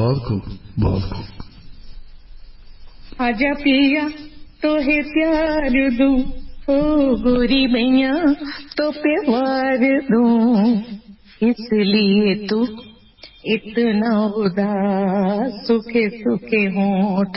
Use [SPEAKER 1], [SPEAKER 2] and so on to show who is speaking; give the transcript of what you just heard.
[SPEAKER 1] बहुत खूब, बहुत खूब।
[SPEAKER 2] आजा पिया तो है प्यार दूं, ओ गोरी मैया तो प्यार दूं, इसलिए तू इतना उदास सूखे सूखे होंठ